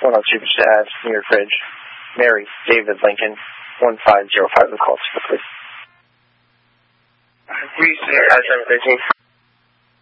102 Ave, New York Bridge. Mary, David, Lincoln, 1505, the call typically. Reese, 713.